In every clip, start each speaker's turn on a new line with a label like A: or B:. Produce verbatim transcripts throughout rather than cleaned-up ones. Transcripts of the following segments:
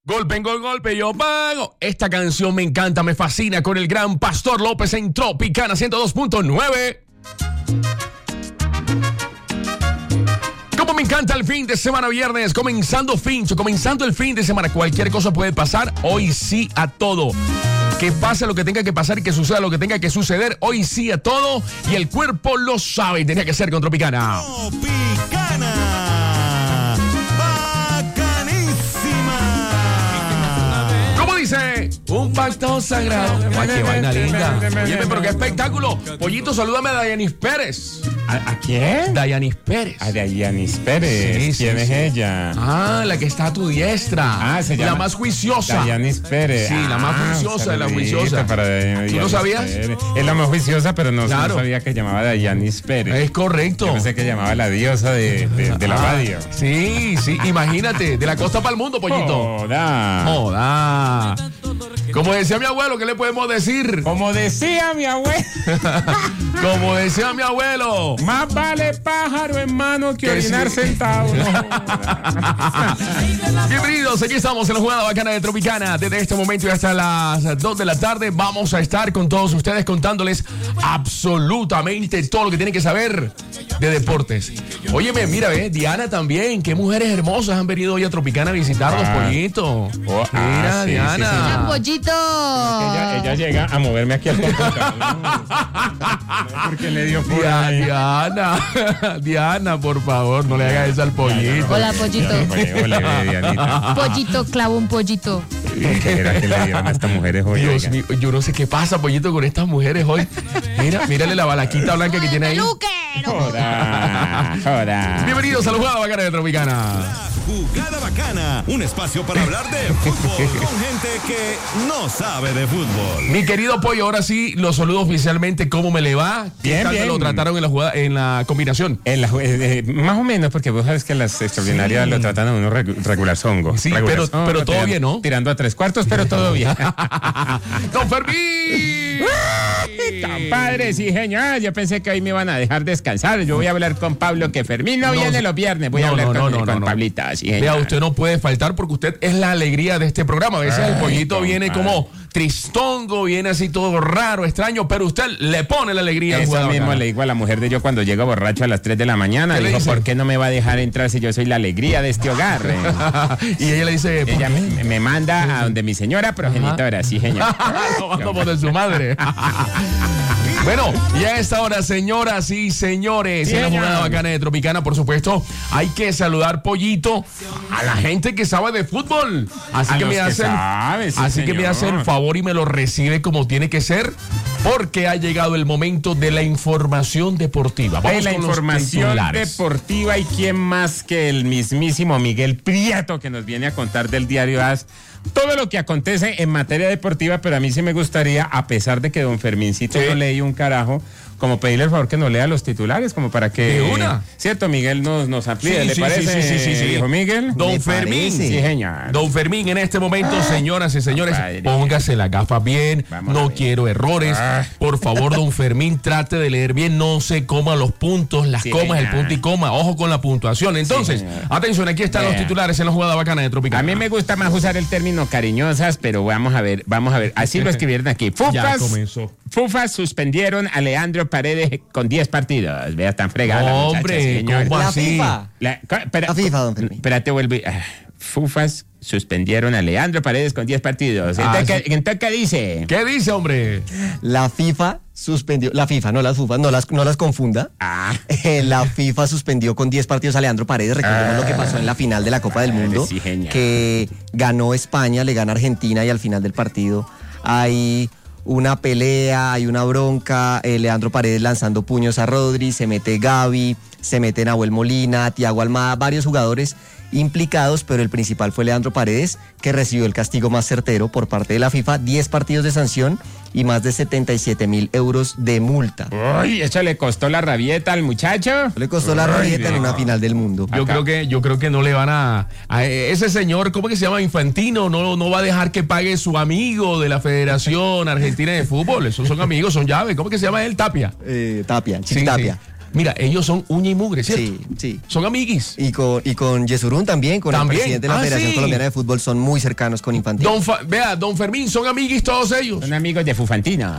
A: Golpe en gol, golpe, yo pago. Esta canción me encanta, me fascina, con el gran Pastor López en Tropicana ciento dos punto nueve. Como me encanta el fin de semana viernes, comenzando fincho, comenzando el fin de semana. Cualquier cosa puede pasar, hoy sí a todo. Que pase lo que tenga que pasar y que suceda lo que tenga que suceder, hoy sí a todo. Y el cuerpo lo sabe, tenía que ser con Tropicana.
B: Tropicana.
A: Dice, un pacto sagrado. Ay, qué vaina linda. Oye, pero qué espectáculo. Pollito, salúdame a Dayanis Pérez.
B: ¿A, ¿A quién?
A: Dayanis Pérez.
B: A Dayanis Pérez.
A: Sí,
B: ¿Quién
A: sí,
B: es
A: sí.
B: ella?
A: Ah, la que está a tu diestra.
B: Ah, se llama
A: la más juiciosa.
B: Dayanis Pérez.
A: Sí, la más
B: Ah,
A: juiciosa de la juiciosa.
B: para Dayanis
A: ¿Tú lo sabías?
B: Pérez. Es la más juiciosa, pero no,
A: Claro.
B: no sabía que llamaba Dayanis Pérez.
A: Es correcto.
B: Yo pensé que llamaba la diosa de, de, de la
A: Ah,
B: radio.
A: Sí, sí, imagínate, de la costa para el mundo, Pollito.
B: Joda.
A: Joda. Como decía mi abuelo, ¿qué le podemos decir?
B: Como decía mi abuelo.
A: Como decía mi abuelo.
B: Más vale pájaro en mano que,
A: Que
B: orinar
A: sí.
B: sentado. No.
A: Bienvenidos, aquí estamos en la jugada bacana de Tropicana. Desde este momento y hasta las dos de la tarde vamos a estar con todos ustedes contándoles absolutamente todo lo que tienen que saber de deportes. Óyeme, mira, ve, Diana también. Qué mujeres hermosas han venido hoy a Tropicana a visitarnos,
B: Ah.
A: Pollito.
B: Oh, ah,
A: Mira,
B: sí,
A: Diana.
B: sí, sí.
C: Pollito.
B: Ella, ella llega a moverme aquí al computador. No, porque le dio por
A: Dia-
B: ahí.
A: Diana, Diana, por favor, no le hagas eso al Pollito.
C: Hola, Pollito.
B: Ole, ole, Dianita.
C: Pollito, clavo un pollito.
B: ¿Qué era que le dieron a estas mujeres hoy?
A: Dios
B: oiga?
A: mío, yo no sé qué pasa, Pollito, con estas mujeres hoy. Mira, mírale la balaquita blanca que tiene ahí.
B: Joda, joda.
A: Bienvenidos a la jugada bacana de Tropicana.
D: Jugada Bacana, un espacio para hablar de fútbol con gente que no sabe de fútbol.
A: Mi querido Pollo, ahora sí lo saludo oficialmente. ¿Cómo me le va? ¿Qué
B: Bien,
A: tal
B: bien.
A: lo trataron en la jugada, en la combinación?
B: En la ju- eh, eh, más o menos, porque vos sabes que las extraordinarias
A: Sí.
B: lo tratan a uno regu- regular zongo.
A: Sí,
B: Regular
A: pero-
B: zongo,
A: pero todo
B: tiran-
A: bien, ¿no?
B: Tirando a tres cuartos, pero todo bien.
A: ¡Don Fermín!
B: Tan padre, sí, señor. Yo pensé que hoy me iban a dejar descansar. Yo voy a hablar con Pablo, que Fermín no,
A: No,
B: viene los viernes. Voy a
A: no,
B: hablar
A: no,
B: con,
A: no, no,
B: con
A: no.
B: Pablita. Sí,
A: Vea,
B: señor.
A: usted no puede faltar porque usted es la alegría de este programa. A veces el
B: Ay,
A: Pollito viene
B: compadre.
A: como tristongo, viene así todo raro, extraño, pero usted le pone la alegría al
B: Eso
A: Jugada
B: mismo
A: Bacana.
B: le digo a la mujer de yo cuando llego borracho a las tres de la mañana.
A: ¿Qué le
B: Dijo,
A: dice?
B: ¿por qué no me va a dejar entrar si yo soy la alegría de este hogar? Eh,
A: Y ella le dice, ¿por
B: Ella
A: qué?
B: me, me manda a donde mi señora progenitora, sí, señor.
A: Lo mando por de su madre. Bueno, y a esta hora, señoras y señores,
B: Sí,
A: en la
B: señor.
A: jugada bacana de Tropicana, por supuesto, hay que saludar, Pollito, a la gente que sabe de fútbol. Así
B: A
A: que
B: los
A: me
B: que
A: hacen,
B: sabe, sí,
A: así que me
B: señor.
A: hacen favor y me lo recibe como tiene que ser, porque ha llegado el momento de la información deportiva. Vamos
B: Ay, la
A: con los
B: información
A: titulares.
B: deportiva y quién más que el mismísimo Miguel Prieto que nos viene a contar del diario A S todo lo que acontece en materia deportiva, pero a mí sí me gustaría, a pesar de que don Fermincito
A: Sí.
B: no leí un carajo, como pedirle el favor que nos lea los titulares, como para que...
A: ¿De una?
B: Cierto, Miguel nos, nos amplíe,
A: Sí,
B: ¿le
A: sí,
B: parece,
A: sí, sí, sí, sí.
B: hijo Miguel?
A: Don
C: Me
A: Fermín.
C: parece.
B: Sí, señor.
A: Don Fermín, en este momento, señoras y señores,
B: Padre.
A: póngase las gafas bien,
B: Vamos a
A: no
B: ver.
A: quiero errores.
B: Ah.
A: Por favor, don Fermín, trate de leer bien, no se coma los puntos, las
B: Sí,
A: comas, el
B: señor.
A: punto y coma, ojo con la puntuación. Entonces,
B: señor.
A: atención, aquí están los
B: Vea.
A: titulares en la jugada bacana de Tropicana.
B: A mí me gusta más usar el término cariñosas, pero vamos a ver, vamos a ver. Así lo escribieron aquí.
A: Ya
B: Fufas,
A: comenzó.
B: Fufas suspendieron a Leandro Paredes con diez partidos. Vea, tan fregada la muchacha,
A: Hombre,
B: señor.
A: ¿cómo
C: La
A: así?
C: FIFA.
B: La, co- espera,
C: La FIFA, don Fermín.
B: Espérate, vuelvo. y- ah, Fufas suspendieron a Leandro Paredes con diez partidos.
A: Ah,
B: Entonces,
A: sí.
B: ¿qué, entonces, ¿qué dice?
A: ¿Qué dice, hombre?
E: La FIFA suspendió, la FIFA, no las FIFA, no las, no las confunda.
B: Ah,
E: Eh, la FIFA suspendió con diez partidos a Leandro Paredes. Recordemos
B: Ah.
E: lo que pasó en la final de la Copa del Mundo,
B: Sí, genial.
E: que ganó España, le gana Argentina y al final del partido hay una pelea, hay una bronca, eh, Leandro Paredes lanzando puños a Rodri, se mete Gavi, se mete Nahuel Molina, Thiago Almada, varios jugadores implicados, pero el principal fue Leandro Paredes, que recibió el castigo más certero por parte de la FIFA, diez partidos de sanción y más de setenta y siete mil euros de multa.
B: uy, eso le costó la rabieta al muchacho.
E: Le costó la
B: Ay,
E: rabieta en
B: no.
E: una final del mundo.
A: Yo
B: Acá.
A: creo que yo creo que no le van a, a ese señor, ¿cómo que se llama? Infantino, no, no va a dejar que pague su amigo de la Federación Argentina de Fútbol. Esos son amigos, son llaves. ¿Cómo que se llama él? Tapia.
E: Eh, Tapia,
A: Sí,
E: Chiqui Tapia.
A: sí. Mira, ellos son uña y mugre, ¿cierto?
E: Sí, sí.
A: Son amiguis.
E: Y con, y con Yesurún también, con
A: ¿También?
E: el presidente de la
A: Ah,
E: Federación
A: sí.
E: Colombiana de Fútbol, son muy cercanos con Infantino.
A: Don Fa- vea, don Fermín, son amiguis todos ellos.
B: Son amigos de Fufantino.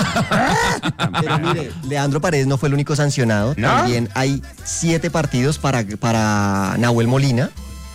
A: Ajá.
E: Pero mire, Leandro Paredes no fue el único sancionado.
B: ¿No?
E: También hay siete partidos para, para Nahuel Molina.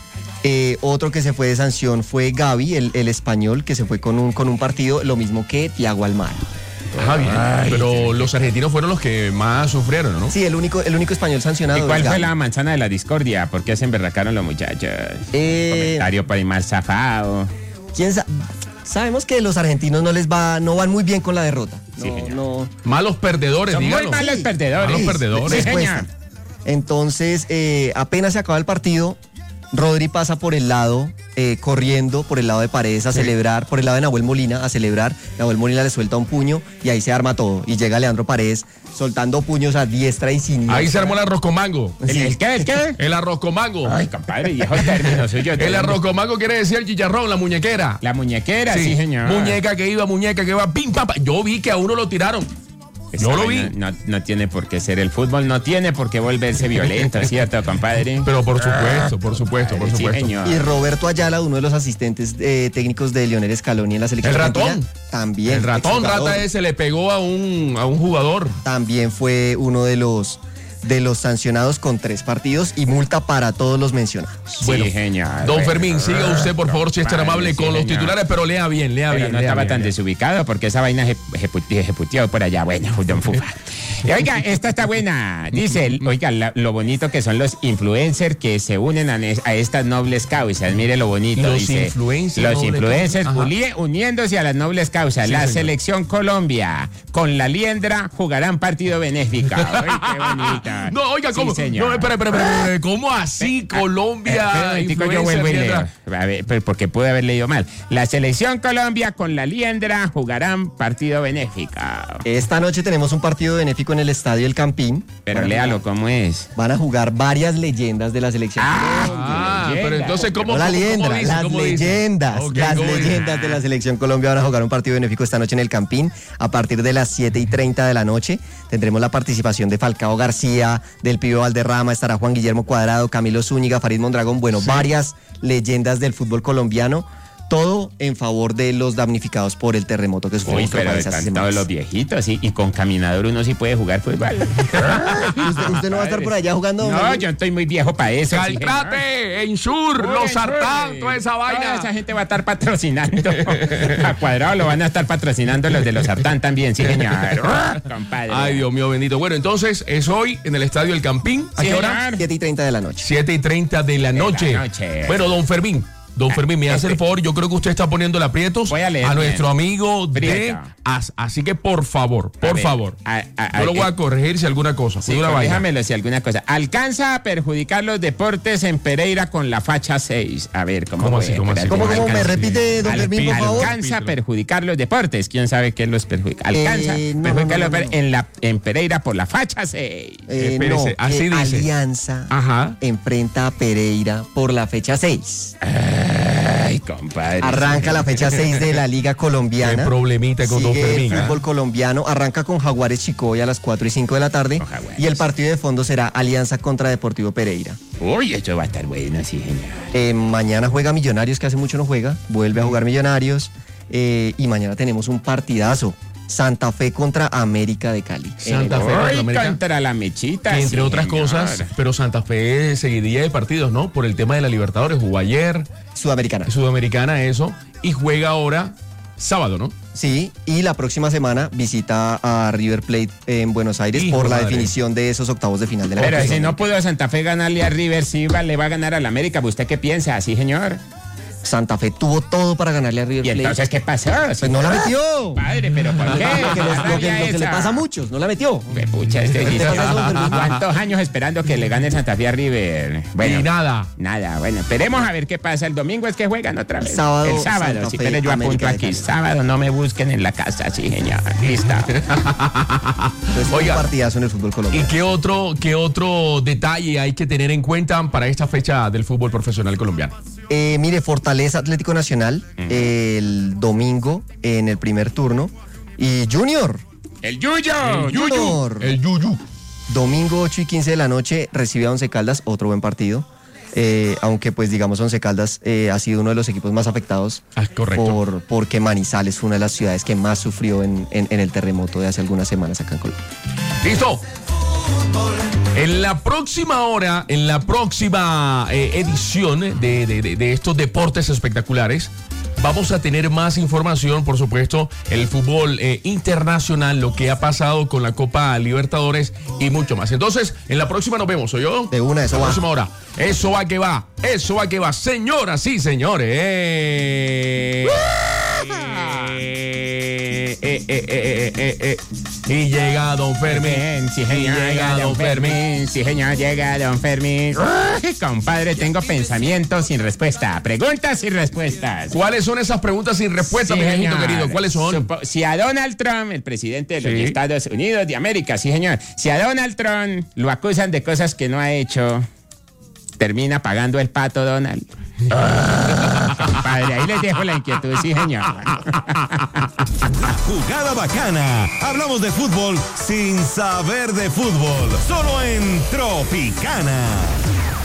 E: Eh, otro que se fue de sanción fue Gaby, el, el español, que se fue con un, con un partido, lo mismo que Thiago Almada.
A: Ajá, bien. Pero los argentinos fueron los que más sufrieron, ¿no?
E: Sí, el único, el único español sancionado.
B: ¿Y cuál
E: es
B: fue
E: Gaby.
B: la manzana de la discordia? ¿Por qué se emberracaron los muchachos?
E: Eh,
B: Comentario para mal zafado.
E: ¿Quién sa- Sabemos que los argentinos no les va, no van muy bien con la derrota.
B: Sí,
E: No,
B: señor.
E: no,
A: Malos perdedores,
B: Son muy
A: dígalo.
B: malos
E: Sí.
B: perdedores.
A: Malos perdedores.
B: Sí,
E: les
B: señor.
E: cuesta. Entonces, eh, apenas se acaba el partido, Rodri pasa por el lado, eh, corriendo por el lado de Paredes a celebrar, por el lado de Nahuel Molina a celebrar. Nahuel Molina le suelta un puño y ahí se arma todo. Y llega Leandro Paredes soltando puños a diestra y siniestra.
A: Ahí se armó el arroz con mango.
B: ¿El, el qué? ¿El qué?
A: El arroz con mango.
B: Ay, compadre, viejo término suyo.
A: El arroz con mango quiere decir el chicharrón, la muñequera.
B: La muñequera, sí, señor.
A: Muñeca que iba, muñeca que iba, pim, pam, pam. Yo vi que a uno lo tiraron.
B: Esa
A: Yo lo vi.
B: vaina No, no tiene por qué ser el fútbol, no tiene por qué volverse violento, ¿cierto, compadre?
A: Pero por supuesto, por supuesto, por
B: Sí,
A: supuesto.
B: señor.
E: Y Roberto Ayala, uno de los asistentes eh, técnicos de Lionel Scaloni en la selección
A: El ratón.
E: argentina, también.
A: El ratón
E: exjugador,
A: rata ese le pegó a un, a un jugador.
E: También fue uno de los, de los sancionados con tres partidos y multa para todos los mencionados.
B: Sí,
A: Bueno,
B: señor.
A: Don
B: Bueno.
A: Fermín, siga usted, por favor, si es tan
B: Compadre,
A: amable,
B: sí,
A: con los
B: señor.
A: titulares, pero lea bien, lea
B: Pero
A: bien.
B: no
A: lea
B: estaba
A: bien,
B: tan
A: lea.
B: desubicado porque esa vaina ejecutió por allá. Bueno, don Fufa. Y oiga, esta está buena. Dice, oiga, la- lo bonito que son los influencers que se unen a, ne- a estas nobles causas. Mire lo bonito.
A: Los
B: dice,
A: influencers
B: Los
A: nobles
B: influencers
A: causas. Ajá.
B: uni- uniéndose a las nobles causas.
A: Sí,
B: la
A: señor.
B: selección Colombia con la Liendra jugarán partido benéfico. Ay, qué bonita.
A: No, oiga,
B: Sí,
A: ¿cómo?
B: señor.
A: No, espera, espera, espera, espera, ¿cómo así Colombia?
B: Espera un momentico, yo
A: influencer,
B: vuelvo y
A: Liendra?
B: leo. A ver, pero porque pude haber leído mal. La selección Colombia con la Liendra jugarán partido benéfico.
E: Esta noche tenemos un partido benéfico en el Estadio El Campín.
B: Pero
E: Van a
B: léalo,
E: jugar-
B: ¿cómo es?
E: Van a jugar varias leyendas de la selección.
A: Ah,
B: Leyenda.
A: pero entonces, ¿cómo,
E: No la
A: cómo- cómo
E: leyenda,
A: dice?
E: las
A: ¿Cómo dice?
E: leyendas,
A: Ok,
E: las
A: ¿cómo dice?
E: leyendas de la selección Colombia van a jugar un partido benéfico esta noche en el Campín a partir de las siete y treinta de la noche. Tendremos la participación de Falcao García, del Pío Valderrama, estará Juan Guillermo Cuadrado, Camilo Zúñiga, Farid Mondragón, bueno, varias leyendas del fútbol colombiano. Todo en favor de los damnificados por el terremoto que sufrió
B: Uy,
E: nuestro
B: pero
E: país hace
B: están
E: semanas.
B: todos los viejitos, ¿sí? Y con caminador uno sí puede jugar fútbol.
E: ¿Usted, usted no va a estar por allá jugando?
B: No,
E: Melvin?
B: yo estoy muy viejo para eso. sí,
A: Caltrate, Ensur,
B: señor.
A: los
B: Uy,
A: sartán,
B: uy.
A: toda esa
B: Toda
A: vaina.
B: esa gente va a estar patrocinando. A Cuadrado lo van a estar patrocinando los de los sartán también, sí, señor. Compadre.
A: Ay, Dios mío bendito. Bueno, entonces es hoy en el Estadio El Campín. ¿A
B: Sí,
A: qué hora?
B: señor.
E: siete y treinta de la noche.
A: siete y treinta de la noche.
B: noche.
A: Bueno, don Fermín. Don Fermín, me hace el favor, yo creo que usted está poniendo aprietos
B: Voy a leer
A: nuestro
B: bien.
A: amigo de
B: Prieto.
A: As, así que por favor, por
B: A ver,
A: favor.
B: a- a-
A: yo lo
B: a-
A: voy a corregir si alguna cosa.
B: Sí,
A: fue una vaina.
B: déjamelo si alguna cosa. Alcanza a perjudicar los deportes en Pereira con la facha seis. A ver, ¿cómo,
A: ¿Cómo
B: fue?
A: así, cómo así?
B: Espérate,
E: ¿Cómo, cómo? ¿Me
B: alcanza-
E: repite, don
B: Al-
E: Fermín, por favor?
B: Alcanza a perjudicar los deportes. ¿Quién sabe qué los perjudica? Alcanza
E: Eh,
B: a
E: no,
B: perjudicar
E: no,
B: los
E: no, no,
B: deportes en, la, en Pereira por la facha seis.
E: Eh,
A: Espérese,
E: no,
A: así
E: que
A: dice.
E: Alianza
A: Ajá.
E: enfrenta a Pereira por la fecha seis.
B: Ay, compadre.
E: Arranca la fecha seis de la Liga Colombiana.
A: Qué problemita con don
E: Sigue
A: Fermín,
E: el
A: ¿ah?
E: fútbol colombiano. Arranca con Jaguares Chicoya a las cuatro y cinco de la tarde.
B: Con Jaguares.
E: Y el partido de fondo será Alianza contra Deportivo Pereira.
B: Uy, esto va a estar bueno, sí, señor.
E: Eh, mañana juega Millonarios, que hace mucho no juega. Vuelve a jugar Millonarios. Eh, y mañana tenemos un partidazo. Santa Fe contra América de Cali.
A: Santa
E: En
A: Fe
E: el-
A: contra
B: Uy,
A: América.
B: contra la mechita.
A: Que entre
B: sí,
A: otras
B: señor.
A: cosas, pero Santa Fe seguidilla de partidos, ¿no? Por el tema de la Libertadores. Jugó ayer,
E: Sudamericana.
A: Sudamericana, eso. Y juega ahora sábado, ¿no?
E: Sí, y la próxima semana visita a River Plate en Buenos Aires
A: Hijo
E: por la
A: madre.
E: definición de esos octavos de final de la
B: Pero
E: Copa
B: si no
E: Sudamericana.
B: pudo Santa Fe ganarle a River, sí va- le va a ganar al América. ¿Usted qué piensa? ¿Sí, señor?
E: Santa Fe tuvo todo para ganarle a River
B: ¿Y
E: Plate.
B: entonces qué pasó?
E: Pues no la metió.
B: Padre, ¿pero por qué?
E: Lo que, los- lo que- lo que le
B: Esa.
E: pasa a muchos, no la metió.
B: Pues, pucha, este
E: ¿Qué te pasa, don Fermín?
B: ¿Cuántos años esperando que le gane Santa Fe a River? Bueno,
A: Y nada.
B: Nada, bueno, esperemos a ver qué pasa. El domingo es que juegan otra vez.
E: Sábado,
B: El sábado,
E: Santa
B: si
E: Fe,
B: quieres yo
E: América
B: apunto
E: de
B: aquí.
E: Cali.
B: Sábado no me busquen en la casa, sí, señor. Listo.
E: Entonces,
A: Oiga.
E: un partidazo en el fútbol
A: ¿Y
E: colombiano.
A: qué otro, qué otro detalle hay que tener en cuenta para esta fecha del fútbol profesional colombiano?
E: Eh, mire, Fortaleza Atlético Nacional el domingo en el primer turno. Y Junior.
B: El Yuyo.
E: Junior.
A: El Yuyu.
E: Domingo ocho y quince de la noche recibe a Once Caldas, otro buen partido. Eh, aunque pues digamos Once Caldas eh, ha sido uno de los equipos más afectados
A: Ah, correcto.
E: por, porque Manizales fue una de las ciudades que más sufrió en, en, en el terremoto de hace algunas semanas acá en Colombia.
A: ¡Listo! En la próxima hora, en la próxima eh, edición de, de, de, de estos deportes espectaculares, vamos a tener más información, por supuesto, el fútbol eh, internacional, lo que ha pasado con la Copa Libertadores y mucho más. Entonces, en la próxima nos vemos, ¿soy yo?
E: De una, eso
A: la
E: va.
A: próxima hora. Eso va que va, eso va que va. Señoras y señores. Eh, eh, eh, eh, eh, eh, eh. Y llega Don Fermín.
B: Sí, señor,
A: Y llega Don Fermín.
B: Sí, señor, llega Don Fermín. Ay, compadre, tengo pensamientos sin respuesta. Preguntas sin respuestas.
A: ¿Cuáles son esas preguntas sin respuesta,
B: Sí,
A: mi Benito
B: señor.
A: querido? ¿Cuáles son?
B: Supo- si a Donald Trump, el presidente de los
A: Sí.
B: Estados Unidos de América, sí, señor. Si a Donald Trump lo acusan de cosas que no ha hecho, termina pagando el pato Donald. Ah, compadre, ahí les dejo la inquietud, sí, señor.
D: La jugada bacana. Hablamos de fútbol sin saber de fútbol. Solo en Tropicana.